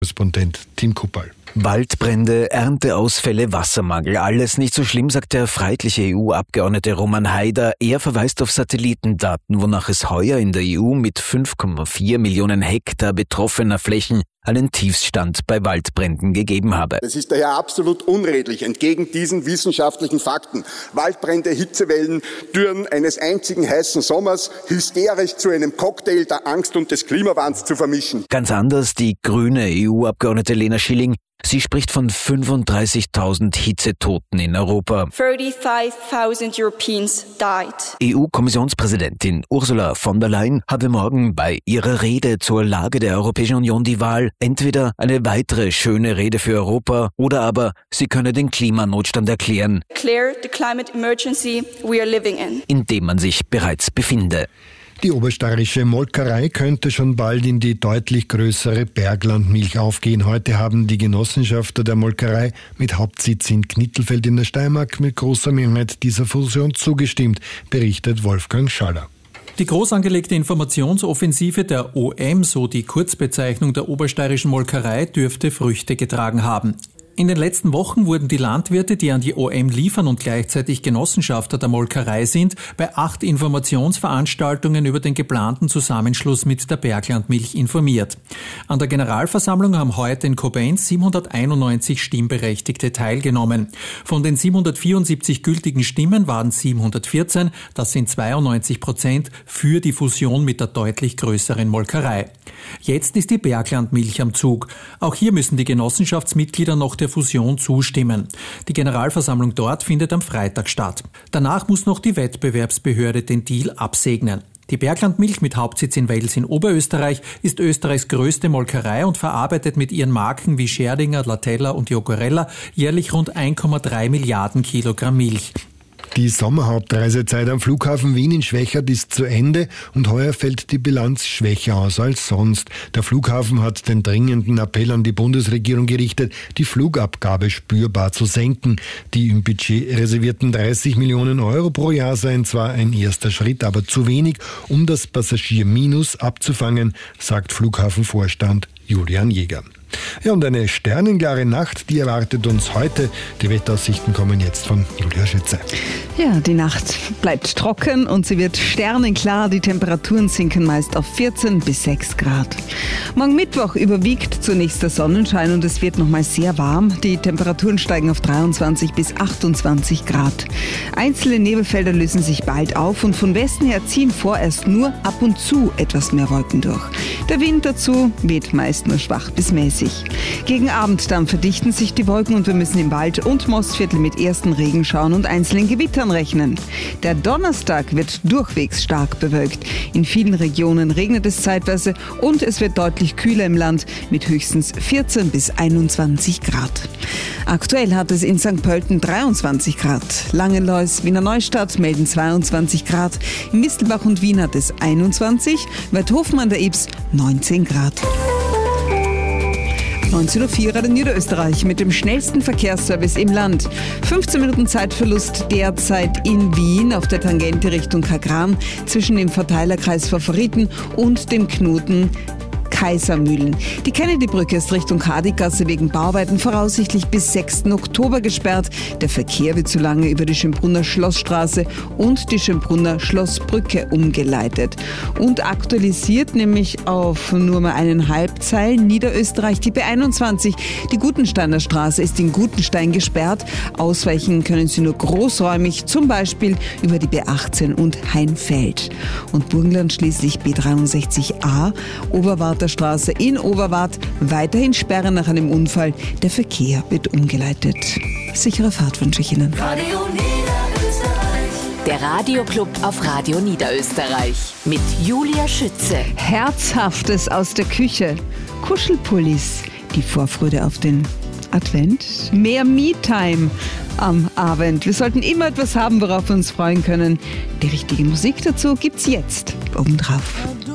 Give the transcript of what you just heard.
Korrespondent Tim Kuppal. Waldbrände, Ernteausfälle, Wassermangel, alles nicht so schlimm, sagt der freiheitliche EU-Abgeordnete Roman Haider. Er verweist auf Satellitendaten, wonach es heuer in der EU mit 5,4 Millionen Hektar betroffener Flächen einen Tiefstand bei Waldbränden gegeben habe. Es ist daher absolut unredlich, entgegen diesen wissenschaftlichen Fakten, Waldbrände, Hitzewellen, Dürren eines einzigen heißen Sommers hysterisch zu einem Cocktail der Angst und des Klimawandels zu vermischen. Ganz anders die grüne EU-Abgeordnete Lena Schilling. Sie spricht von 35.000 Hitzetoten in Europa. 35,000 Europeans died. EU-Kommissionspräsidentin Ursula von der Leyen hatte morgen bei ihrer Rede zur Lage der Europäischen Union die Wahl, entweder eine weitere schöne Rede für Europa oder aber sie könne den Klimanotstand erklären, Declare the climate emergency we are living in dem man sich bereits befinde. Die obersteirische Molkerei könnte schon bald in die deutlich größere Berglandmilch aufgehen. Heute haben die Genossenschafter der Molkerei mit Hauptsitz in Knittelfeld in der Steiermark mit großer Mehrheit dieser Fusion zugestimmt, berichtet Wolfgang Schaller. Die groß angelegte Informationsoffensive der OM, so die Kurzbezeichnung der obersteirischen Molkerei, dürfte Früchte getragen haben. In den letzten Wochen wurden die Landwirte, die an die OM liefern und gleichzeitig Genossenschafter der Molkerei sind, bei 8 Informationsveranstaltungen über den geplanten Zusammenschluss mit der Berglandmilch informiert. An der Generalversammlung haben heute in Koblenz 791 Stimmberechtigte teilgenommen. Von den 774 gültigen Stimmen waren 714, das sind 92%, für die Fusion mit der deutlich größeren Molkerei. Jetzt ist die Berglandmilch am Zug. Auch hier müssen die Genossenschaftsmitglieder noch der Fusion zustimmen. Die Generalversammlung dort findet am Freitag statt. Danach muss noch die Wettbewerbsbehörde den Deal absegnen. Die Berglandmilch mit Hauptsitz in Wels in Oberösterreich ist Österreichs größte Molkerei und verarbeitet mit ihren Marken wie Scherdinger, Latella und Jogurella jährlich rund 1,3 Milliarden Kilogramm Milch. Die Sommerhauptreisezeit am Flughafen Wien in Schwechat ist zu Ende und heuer fällt die Bilanz schwächer aus als sonst. Der Flughafen hat den dringenden Appell an die Bundesregierung gerichtet, die Flugabgabe spürbar zu senken. Die im Budget reservierten 30 Millionen Euro pro Jahr seien zwar ein erster Schritt, aber zu wenig, um das Passagierminus abzufangen, sagt Flughafenvorstand Julian Jäger. Ja, und eine sternenklare Nacht, die erwartet uns heute. Die Wetteraussichten kommen jetzt von Julia Schütze. Ja, die Nacht bleibt trocken und sie wird sternenklar. Die Temperaturen sinken meist auf 14 bis 6 Grad. Morgen Mittwoch überwiegt zunächst der Sonnenschein und es wird nochmal sehr warm. Die Temperaturen steigen auf 23 bis 28 Grad. Einzelne Nebelfelder lösen sich bald auf und von Westen her ziehen vorerst nur ab und zu etwas mehr Wolken durch. Der Wind dazu weht meist nur schwach bis mäßig. Gegen Abend dann verdichten sich die Wolken und wir müssen im Wald- und Mostviertel mit ersten Regenschauern und einzelnen Gewittern rechnen. Der Donnerstag wird durchwegs stark bewölkt. In vielen Regionen regnet es zeitweise und es wird deutlich kühler im Land mit höchstens 14 bis 21 Grad. Aktuell hat es in St. Pölten 23 Grad. Langenlois, Wiener Neustadt melden 22 Grad. In Mistelbach und Wien hat es 21, Weidhofen an der Ybbs 19 Grad. 19.04 Uhr Radio Niederösterreich mit dem schnellsten Verkehrsservice im Land. 15 Minuten Zeitverlust derzeit in Wien auf der Tangente Richtung Kagran zwischen dem Verteilerkreis Favoriten und dem Knoten Kaisermühlen. Die Kennedy-Brücke ist Richtung Kardiggasse wegen Bauarbeiten voraussichtlich bis 6. Oktober gesperrt. Der Verkehr wird zu lange über die Schönbrunner Schlossstraße und die Schönbrunner Schlossbrücke umgeleitet. Und aktualisiert nämlich auf nur mal 1,5 Zeilen Niederösterreich die B21. Die Gutensteiner Straße ist in Gutenstein gesperrt. Ausweichen können Sie nur großräumig, zum Beispiel über die B18 und Heinfeld. Und Burgenland schließlich B63a, Oberwarter Straße in Oberwart, weiterhin Sperre nach einem Unfall. Der Verkehr wird umgeleitet. Sichere Fahrt wünsche ich Ihnen. Radio Niederösterreich. Der Radioclub auf Radio Niederösterreich mit Julia Schütze. Herzhaftes aus der Küche. Kuschelpullis. Die Vorfreude auf den Advent. Mehr Me-Time am Abend. Wir sollten immer etwas haben, worauf wir uns freuen können. Die richtige Musik dazu gibt's jetzt obendrauf.